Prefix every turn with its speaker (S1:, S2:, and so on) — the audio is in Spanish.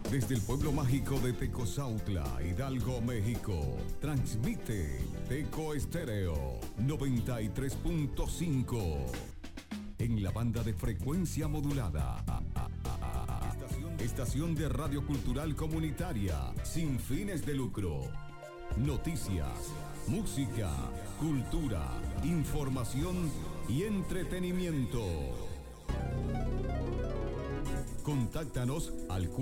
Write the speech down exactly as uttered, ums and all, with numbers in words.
S1: Desde el pueblo mágico de Tecozautla, Hidalgo, México, transmite Teco Estéreo noventa y tres punto cinco en la banda de frecuencia modulada. Estación, estación de radio cultural comunitaria sin fines de lucro. Noticias, música, cultura, información y entretenimiento. Contáctanos al